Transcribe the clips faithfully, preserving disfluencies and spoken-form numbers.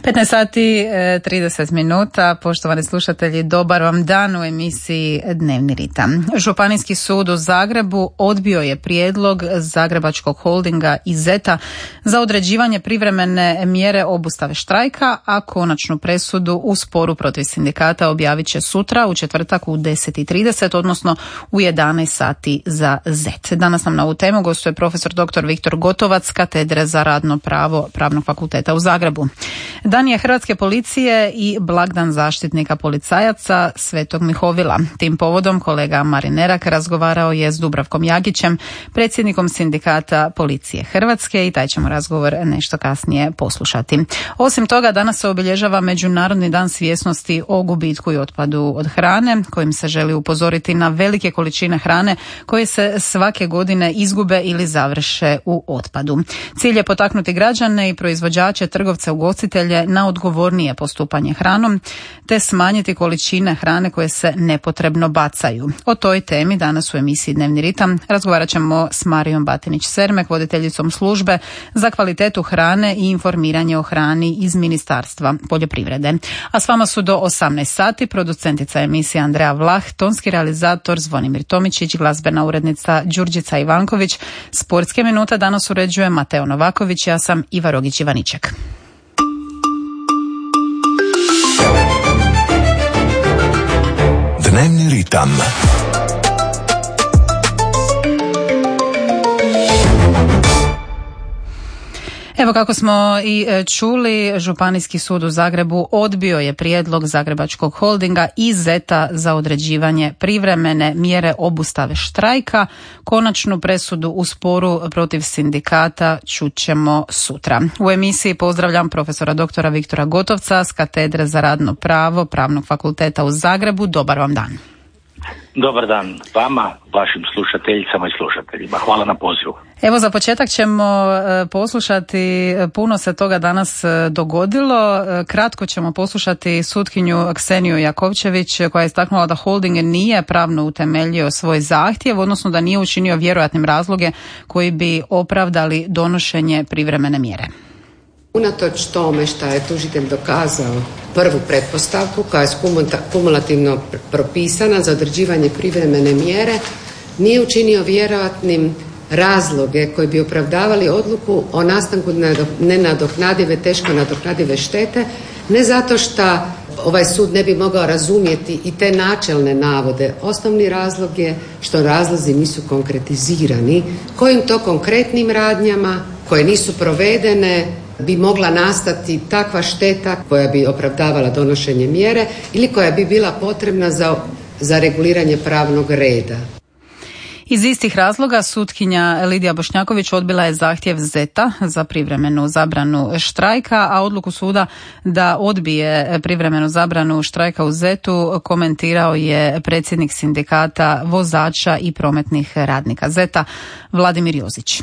petnaest sati trideset minuta, poštovani slušatelji, dobar vam dan u emisiji Dnevni ritam. Županijski sud u Zagrebu odbio je prijedlog Zagrebačkog holdinga i zeta za određivanje privremene mjere obustave štrajka, a konačnu presudu u sporu protiv sindikata objavit će sutra u četvrtak u deset i trideset, odnosno u jedanaest sati za zet. Danas nam na ovu temu gostuje profesor doktor Viktor Gotovac, katedre za radno pravo Pravnog fakulteta u Zagrebu. Dan je Hrvatske policije i blagdan zaštitnika policajaca Svetog Mihovila. Tim povodom kolega Marin Nerak razgovarao je s Dubravkom Jagićem, predsjednikom sindikata Policije Hrvatske, i taj ćemo razgovor nešto kasnije poslušati. Osim toga, danas se obilježava Međunarodni dan svjesnosti o gubitku i otpadu od hrane, kojim se želi upozoriti na velike količine hrane koje se svake godine izgube ili završe u otpadu. Cilj je potaknuti građane i proizvođače, trgovce, ugostitelje na odgovornije postupanje hranom, te smanjiti količine hrane koje se nepotrebno bacaju. O toj temi danas u emisiji Dnevni ritam razgovarat ćemo s Marijom Batinić-Sermek, voditeljicom službe za kvalitetu hrane i informiranje o hrani iz Ministarstva poljoprivrede. A s vama su do osamnaest sati producentica emisije Andreja Vlah, tonski realizator Zvonimir Tomičić, glazbena urednica Đurđica Ivanković. Sportske minute danas uređuje Mateo Novaković, ja sam Iva Rogić-Ivaniček. Dnevni ritam. Evo, kako smo i čuli, Županijski sud u Zagrebu odbio je prijedlog Zagrebačkog holdinga i zeta za određivanje privremene mjere obustave štrajka. Konačnu presudu u sporu protiv sindikata čućemo sutra. U emisiji pozdravljam profesora doktora Viktora Gotovca s katedre za radno pravo Pravnog fakulteta u Zagrebu. Dobar vam dan. Dobar dan vama, vašim slušateljicama i slušateljima. Hvala na pozivu. Evo, za početak ćemo poslušati, puno se toga danas dogodilo. Kratko ćemo poslušati sutkinju Kseniju Jakovčević, koja je istaknula da holding nije pravno utemeljio svoj zahtjev, odnosno da nije učinio vjerojatnim razloge koji bi opravdali donošenje privremene mjere. Unatoč tome što je tužitelj dokazao prvu pretpostavku koja je kumulativno propisana za određivanje privremene mjere, nije učinio vjerojatnim razloge koji bi opravdavali odluku o nastanku nenadoknadive, teško nadoknadive štete, ne zato što ovaj sud ne bi mogao razumjeti i te načelne navode. Osnovni razlog je što razlozi nisu konkretizirani, kojim to konkretnim radnjama koje nisu provedene bi mogla nastati takva šteta koja bi opravdavala donošenje mjere ili koja bi bila potrebna za, za reguliranje pravnog reda. Iz istih razloga sutkinja Lidija Bošnjaković odbila je zahtjev zeta za privremenu zabranu štrajka, a odluku suda da odbije privremenu zabranu štrajka u zetu komentirao je predsjednik sindikata vozača i prometnih radnika zeta Vladimir Jozić.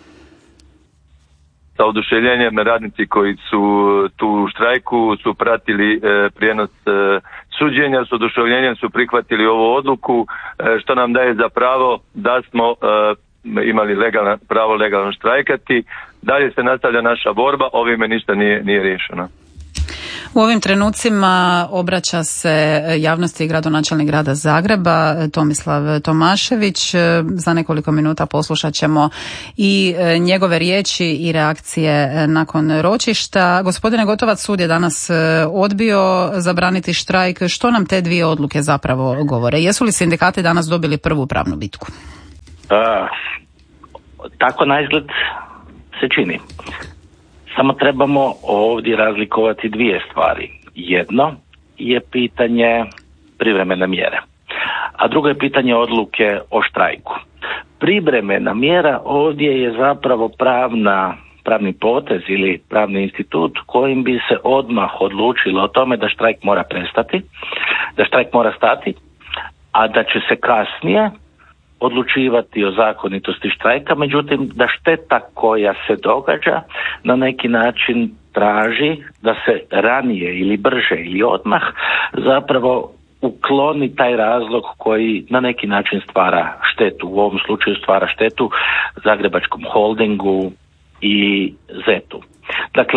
Sa oduševljenjem radnici koji su tu u štrajku su pratili e, prijenos e, suđenja, s oduševljenjem su prihvatili ovu odluku, e, što nam daje za pravo da smo e, imali legalna, pravo legalno štrajkati. Dalje se nastavlja naša borba, ovime ništa nije, nije riješeno. U ovim trenucima obraća se javnosti gradonačelnik grada Zagreba Tomislav Tomašević. Za nekoliko minuta poslušat ćemo i njegove riječi i reakcije nakon ročišta. Gospodine Gotovac, sud je danas odbio zabraniti štrajk. Što nam te dvije odluke zapravo govore? Jesu li sindikati danas dobili prvu pravnu bitku? Uh, tako na izgled se čini. Samo trebamo ovdje razlikovati dvije stvari. Jedno je pitanje privremene mjere, a drugo je pitanje odluke o štrajku. Privremena mjera ovdje je zapravo pravna, pravni potez ili pravni institut kojim bi se odmah odlučilo o tome da štrajk mora prestati, da štrajk mora stati, a da će se kasnije odlučivati o zakonitosti štrajka, međutim da šteta koja se događa na neki način traži da se ranije ili brže ili odmah zapravo ukloni taj razlog koji na neki način stvara štetu. U ovom slučaju stvara štetu Zagrebačkom holdingu i zetu. Dakle,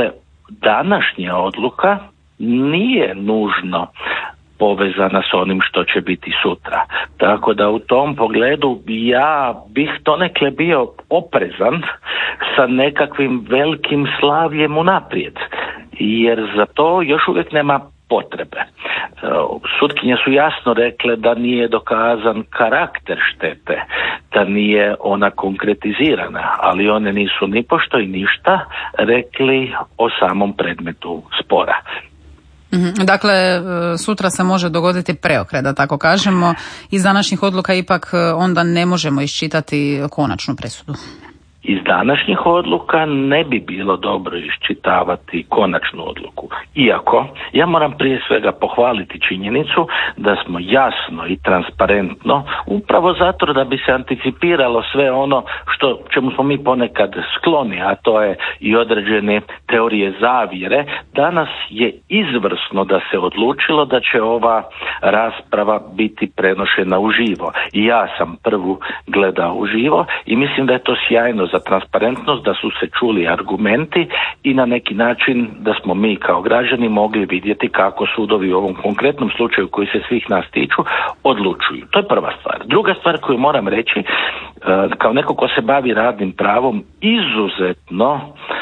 današnja odluka nije nužno povezana s onim što će biti sutra. Tako da u tom pogledu ja bih donekle bio oprezan sa nekakvim velikim slavljem unaprijed, jer za to još uvijek nema potrebe. Sutkinje su jasno rekle da nije dokazan karakter štete, da nije ona konkretizirana, ali one nisu ni pošto i ništa rekli o samom predmetu spora. Dakle, sutra se može dogoditi preokret, da tako kažemo. Iz današnjih odluka ipak onda ne možemo iščitati konačnu presudu. Iz današnjih odluka ne bi bilo dobro iščitavati konačnu odluku. Iako, ja moram prije svega pohvaliti činjenicu da smo jasno i transparentno, upravo zato da bi se anticipiralo sve ono što čemu smo mi ponekad skloni, a to je i određene teorije zavjere, danas je izvrsno da se odlučilo da će ova rasprava biti prenošena uživo. I ja sam prvu gledao uživo i mislim da je to sjajno za transparentnost, da su se čuli argumenti i na neki način da smo mi kao građani mogli vidjeti kako sudovi u ovom konkretnom slučaju koji se svih nas tiču odlučuju. To je prva stvar. Druga stvar koju moram reći, kao neko ko se bavi radnim pravom, izuzetno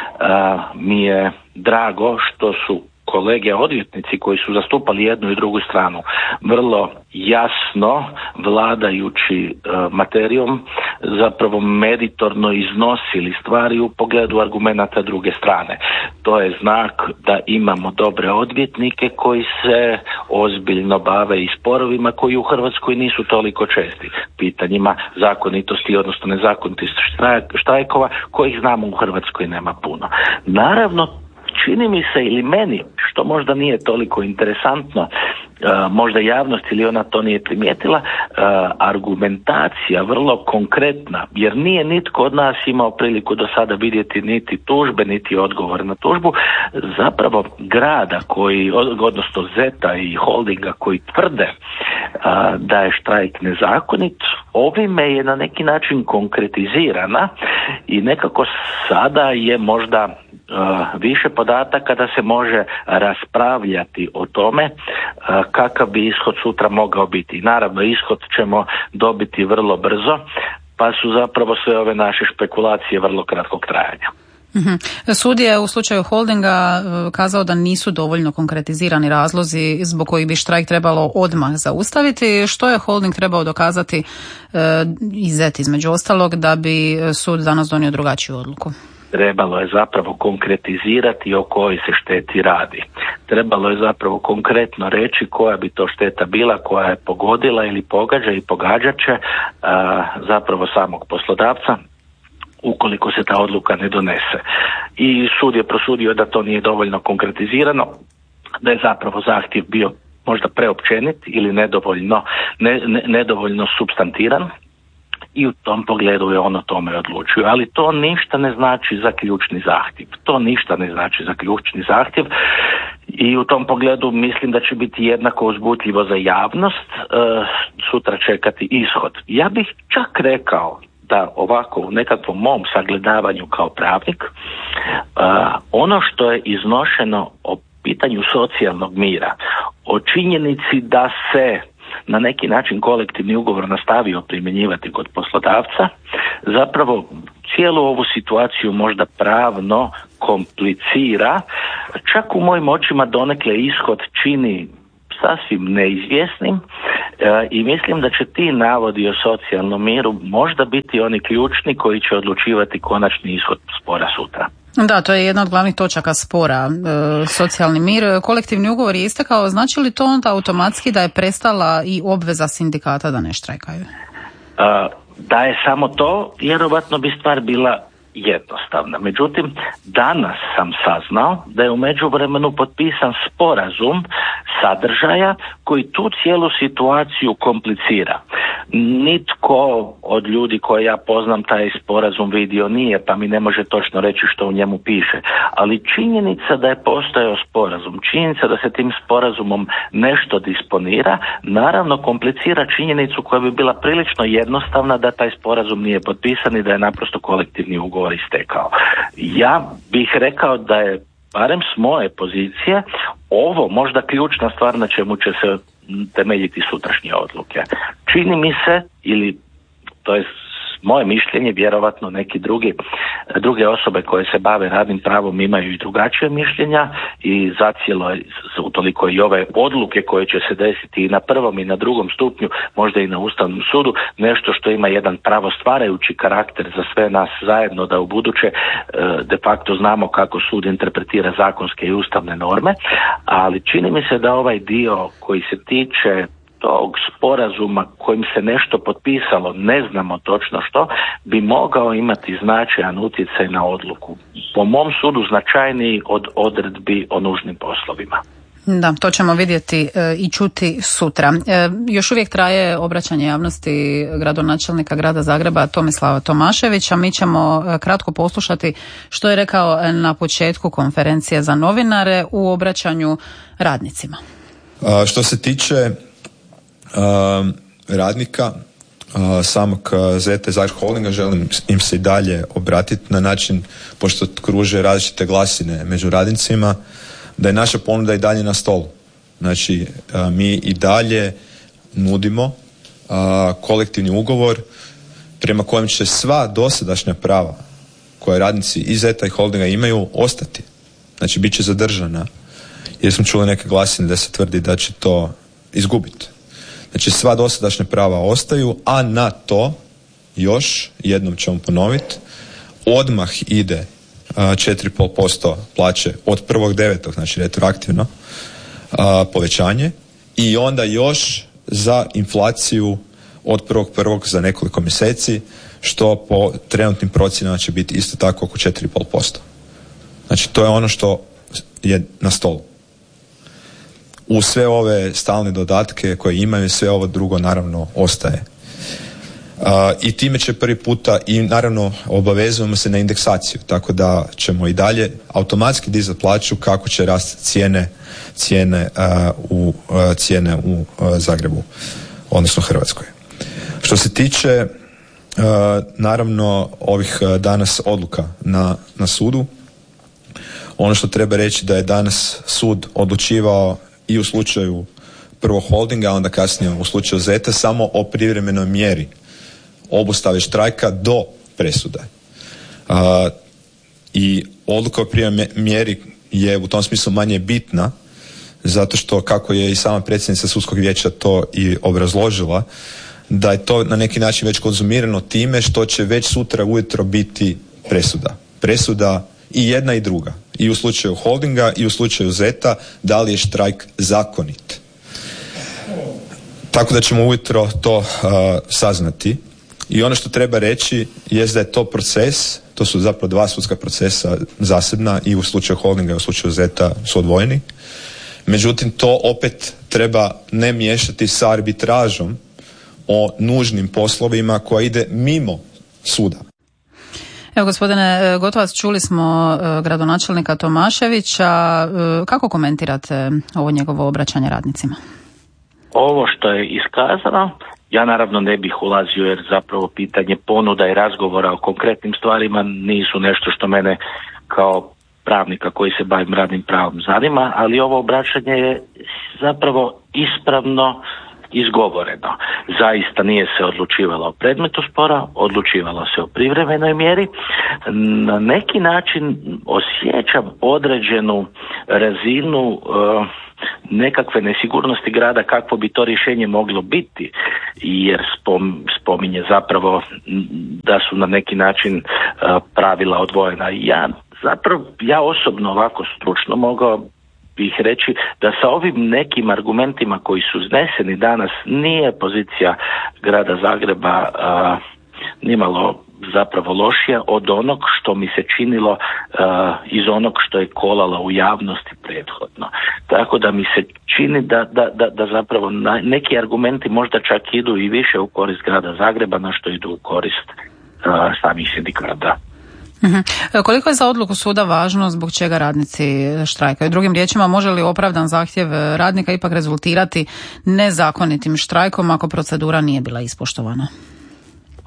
mi je drago što su kolege odvjetnici koji su zastupali jednu i drugu stranu vrlo jasno vladajući e, materijom zapravo meritorno iznosili stvari u pogledu argumenata druge strane. To je znak da imamo dobre odvjetnike koji se ozbiljno bave i sporovima koji u Hrvatskoj nisu toliko česti. Pitanjima zakonitosti, odnosno nezakonitosti štrajkova, kojih znamo u Hrvatskoj nema puno. Naravno, čini mi se, ili meni, što možda nije toliko interesantno, uh, možda javnost ili ona to nije primijetila, uh, argumentacija vrlo konkretna, jer nije nitko od nas imao priliku do sada vidjeti niti tužbe, niti odgovor na tužbu, zapravo grada koji, odnosno Zeta i holdinga koji tvrde uh, da je štrajk nezakonit, ovime je na neki način konkretizirana i nekako sada je možda Uh, više podataka da se može raspravljati o tome uh, kakav bi ishod sutra mogao biti. Naravno, ishod ćemo dobiti vrlo brzo, pa su zapravo sve ove naše špekulacije vrlo kratkog trajanja. Mm-hmm. Sud je u slučaju holdinga kazao da nisu dovoljno konkretizirani razlozi zbog kojih bi štrajk trebalo odmah zaustaviti. Što je holding trebao dokazati e, i Zet između ostalog da bi sud danas donio drugačiju odluku? Trebalo je zapravo konkretizirati o kojoj se šteti radi. Trebalo je zapravo konkretno reći koja bi to šteta bila, koja je pogodila ili pogađa i pogađat će a, zapravo samog poslodavca ukoliko se ta odluka ne donese. I sud je prosudio da to nije dovoljno konkretizirano, da je zapravo zahtjev bio možda preopćenit ili nedovoljno, ne, ne, nedovoljno supstantiran. I u tom pogledu je ono tome odlučio. Ali to ništa ne znači za ključni zahtjev. To ništa ne znači za ključni zahtjev i u tom pogledu mislim da će biti jednako uzbudljivo za javnost e, sutra čekati ishod. Ja bih čak rekao da ovako u nekakvom mom sagledavanju kao pravnik, e, ono što je iznošeno o pitanju socijalnog mira, o činjenici da se na neki način kolektivni ugovor nastavio primjenjivati kod poslodavca, zapravo cijelu ovu situaciju možda pravno komplicira, čak u mojim očima donekle ishod čini sasvim neizvjesnim e, i mislim da će ti navodi o socijalnom miru možda biti oni ključni koji će odlučivati konačni ishod spora sutra. Da, to je jedna od glavnih točaka spora, e, socijalni mir. Kolektivni ugovor je istekao, znači li to onda automatski da je prestala i obveza sindikata da ne štrajkaju? E, da je samo to, vjerovatno bi stvar bila jednostavna. Međutim, danas sam saznao da je u međuvremenu potpisan sporazum sadržaja koji tu cijelu situaciju komplicira. Nitko od ljudi koje ja poznam taj sporazum vidio nije, pa mi ne može točno reći što u njemu piše. Ali činjenica da je postojao sporazum, činjenica da se tim sporazumom nešto disponira, naravno komplicira činjenicu koja bi bila prilično jednostavna da taj sporazum nije potpisan i da je naprosto kolektivni ugovor istekao. Ja bih rekao da je barem s moje pozicije, ovo možda ključna stvar na čemu će se temeljiti sutrašnje odluke. Čini mi se, ili to je moje mišljenje, vjerovatno neki drugi, druge osobe koje se bave radnim pravom imaju i drugačije mišljenja i zacijelo je utoliko i ove odluke koje će se desiti i na prvom i na drugom stupnju, možda i na Ustavnom sudu, nešto što ima jedan pravostvarajući karakter za sve nas zajedno, da u buduće de facto znamo kako sud interpretira zakonske i ustavne norme, ali čini mi se da ovaj dio koji se tiče tog sporazuma kojim se nešto potpisalo, ne znamo točno što, bi mogao imati značajan utjecaj na odluku. Po mom sudu značajniji od odredbi o nužnim poslovima. Da, to ćemo vidjeti e, i čuti sutra. E, još uvijek traje obraćanje javnosti gradonačelnika grada Zagreba Tomislava Tomaševića. Mi ćemo e, kratko poslušati što je rekao na početku konferencije za novinare u obraćanju radnicima. A, što se tiče Uh, radnika uh, samog uh, Z T Zagreb Holdinga, želim im se i dalje obratiti na način, pošto kruže različite glasine među radnicima, da je naša ponuda i dalje na stolu. Znači, uh, mi i dalje nudimo uh, kolektivni ugovor prema kojem će sva dosadašnja prava koje radnici i Z-a i Holdinga imaju ostati. Znači, bit će zadržana, jer smo čuli neke glasine da se tvrdi da će to izgubiti. Znači, sva dosadašnja prava ostaju, a na to još, jednom ćemo ponoviti, odmah ide četiri i pol posto plaće od prvog devetog, znači retroaktivno a, povećanje, i onda još za inflaciju od prvog prvog za nekoliko mjeseci, što po trenutnim procjenama će biti isto tako oko četiri i pol posto. Znači, to je ono što je na stolu. U sve ove stalne dodatke koje imaju, sve ovo drugo naravno ostaje. Uh, I time će prvi puta, i naravno obavezujemo se na indeksaciju, tako da ćemo i dalje automatski dizati plaću kako će rasti cijene, cijene, uh, u, uh, cijene u uh, Zagrebu, odnosno Hrvatskoj. Što se tiče uh, naravno ovih uh, danas odluka na, na sudu, ono što treba reći da je danas sud odlučivao i u slučaju prvo Holdinga, a onda kasnije u slučaju Z-a samo o privremenoj mjeri obustave štrajka do presude. Uh, I odluka o privremenoj mjeri je u tom smislu manje bitna, zato što, kako je i sama predsjednica sudskog vijeća to i obrazložila, da je to na neki način već konzumirano time što će već sutra ujutro biti presuda. Presuda i jedna i druga. I u slučaju Holdinga i u slučaju Z-a, da li je štrajk zakonit. Tako da ćemo ujutro to uh, saznati. I ono što treba reći je da je to proces, to su zapravo dva sudska procesa zasebna, i u slučaju Holdinga i u slučaju Z-a su odvojeni. Međutim, to opet treba ne miješati sa arbitražom o nužnim poslovima koja ide mimo suda. Evo, gospodine Gotovac, čuli smo gradonačelnika Tomaševića. Kako komentirate ovo njegovo obraćanje radnicima? Ovo što je iskazano, ja naravno ne bih ulazio, jer zapravo pitanje ponuda i razgovora o konkretnim stvarima nisu nešto što mene kao pravnika koji se bavim radnim pravom zanima, ali ovo obraćanje je zapravo ispravno izgovoreno. Zaista nije se odlučivalo o predmetu spora, odlučivalo se o privremenoj mjeri. Na neki način osjećam određenu razinu uh, nekakve nesigurnosti grada kakvo bi to rješenje moglo biti, jer spom, spominje zapravo da su na neki način uh, pravila odvojena. Ja zapravo, ja osobno ovako stručno mogao bih reći da sa ovim nekim argumentima koji su izneseni danas nije pozicija grada Zagreba uh, nimalo zapravo lošija od onog što mi se činilo uh, iz onog što je kolalo u javnosti prethodno. Tako da mi se čini da, da, da, da zapravo na, neki argumenti možda čak idu i više u korist grada Zagreba na što idu u korist uh, samih sindikata. Uhum. Koliko je za odluku suda važno zbog čega radnici štrajkaju? Drugim riječima, može li opravdan zahtjev radnika ipak rezultirati nezakonitim štrajkom ako procedura nije bila ispoštovana?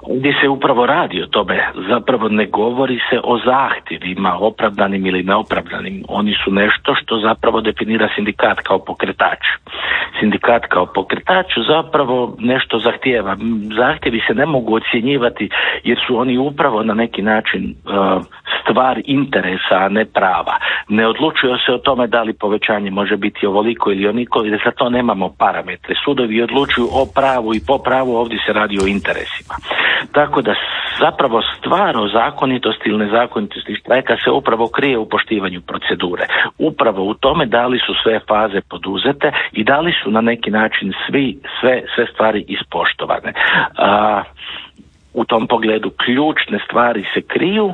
Ovdje se upravo radi o tome, zapravo ne govori se o zahtjevima, opravdanim ili neopravdanim, oni su nešto što zapravo definira sindikat kao pokretač. Sindikat kao pokretač zapravo nešto zahtijeva. Zahtjevi se ne mogu ocjenjivati jer su oni upravo na neki način uh, stvar interesa, a ne prava. Ne odlučuje se o tome da li povećanje može biti ovoliko ili oniko, jer za to nemamo parametre. Sudovi odlučuju o pravu i po pravu, ovdje se radi o interesima. Tako da zapravo stvar o zakonitosti ili nezakonitosti štrajka se upravo krije u poštivanju procedure. Upravo u tome da li su sve faze poduzete i da li su na neki način svi, sve, sve stvari ispoštovane. A, u tom pogledu ključne stvari se kriju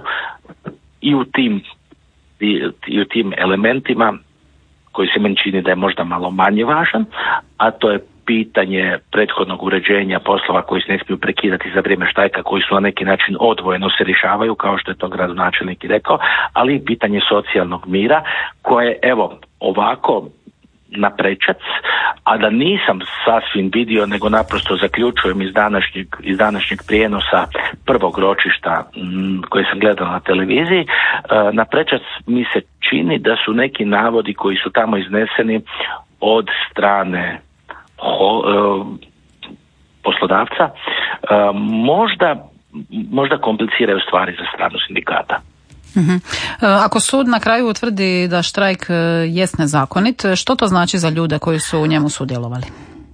i u tim, i, i u tim elementima koji se meni čini da je možda malo manje važan, a to je pitanje prethodnog uređenja poslova koji se ne smiju prekidati za vrijeme štrajka, koji su na neki način odvojeno se rješavaju, kao što je to gradonačelnik i rekao, ali i pitanje socijalnog mira koje, evo, ovako naprečac, a da nisam sasvim vidio, nego naprosto zaključujem iz današnjeg, iz današnjeg prijenosa prvog ročišta m, koje sam gledao na televiziji, e, naprečac mi se čini da su neki navodi koji su tamo izneseni od strane ho, e, poslodavca, e, možda, možda kompliciraju stvari za stranu sindikata. Uh-huh. Ako sud na kraju utvrdi da štrajk jest nezakonit, što to znači za ljude koji su u njemu sudjelovali?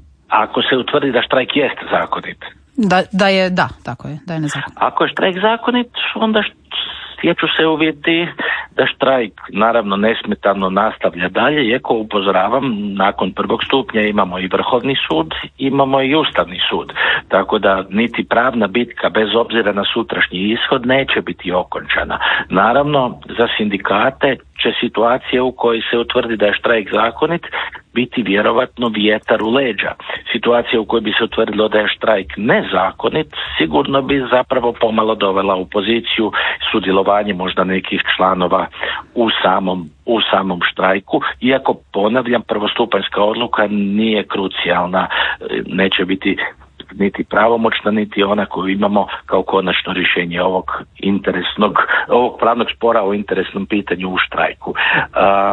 Ako se utvrdi da štrajk jest zakonit. Da, da je, da, tako je, da je nezakonit. Ako je štrajk zakonit, onda stječu se uvjeti da štrajk naravno nesmetano nastavlja dalje, iako upozoravam, nakon prvog stupnja imamo i Vrhovni sud, imamo i Ustavni sud, tako da niti pravna bitka bez obzira na sutrašnji ishod neće biti okončana. Naravno, za sindikate će situacija u kojoj se utvrdi da je štrajk zakonit biti vjerovatno vjetar u leđa. Situacija u kojoj bi se utvrdilo da je štrajk nezakonit sigurno bi zapravo pomalo dovela u poziciju sudjelovanje možda nekih članova u samom, u samom štrajku, iako ponavljam, prvostupanjska odluka nije krucijalna, neće biti niti pravomoćna, niti ona koju imamo kao konačno rješenje ovog interesnog, ovog pravnog spora o interesnom pitanju u štrajku. A,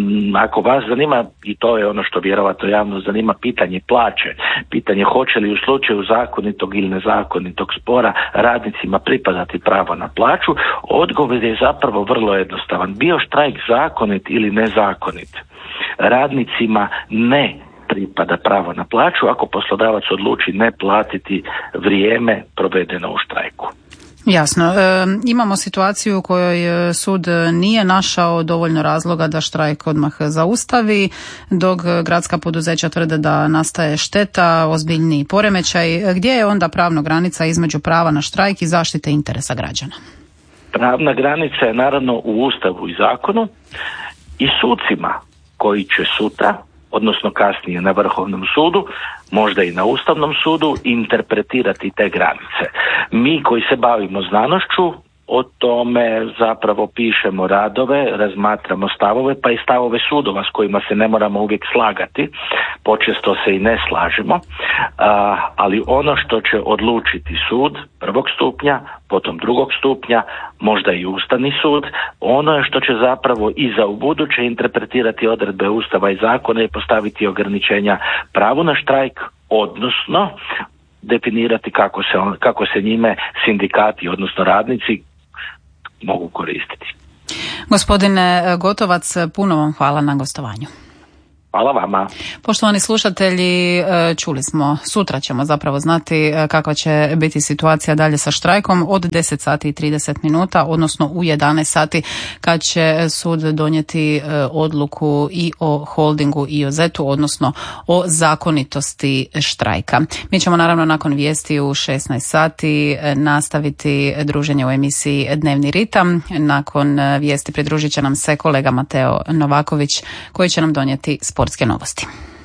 ako vas zanima, i to je ono što vjerovatno javno zanima, pitanje plaće, pitanje hoće li u slučaju zakonitog ili nezakonitog spora radnicima pripadati pravo na plaću, odgovor je zapravo vrlo jednostavan. Bio štrajk zakonit ili nezakonit, radnicima ne pripada pravo na plaću ako poslodavac odluči ne platiti vrijeme provedeno u štrajku. Jasno. E, imamo situaciju u kojoj sud nije našao dovoljno razloga da štrajk odmah zaustavi, dok gradska poduzeća tvrde da nastaje šteta, ozbiljniji poremećaj. Gdje je onda pravna granica između prava na štrajk i zaštite interesa građana? Pravna granica je naravno u Ustavu i zakonu i sucima koji će sutra, odnosno kasnije na Vrhovnom sudu, možda i na Ustavnom sudu, interpretirati te granice. Mi koji se bavimo znanošću, o tome zapravo pišemo radove, razmatramo stavove, pa i stavove sudova s kojima se ne moramo uvijek slagati, počesto se i ne slažemo, a, ali ono što će odlučiti sud prvog stupnja, potom drugog stupnja, možda i Ustavni sud, ono je što će zapravo i za ubuduće interpretirati odredbe Ustava i zakona i postaviti ograničenja pravu na štrajk, odnosno definirati kako se, on, kako se njime sindikati, odnosno radnici, mogu koristiti. Gospodine Gotovac, puno vam hvala na gostovanju. Hvala vama. Poštovani slušatelji, čuli smo, sutra ćemo zapravo znati kakva će biti situacija dalje sa štrajkom od deset sati i trideset minuta, odnosno u jedanaest sati kad će sud donijeti odluku i o holdingu i o zetu, odnosno o zakonitosti štrajka. Mi ćemo naravno nakon vijesti u šesnaest sati nastaviti druženje u emisiji Dnevni ritam. Nakon vijesti pridružit će nam se kolega Mateo Novaković koji će nam donijeti sportske novosti.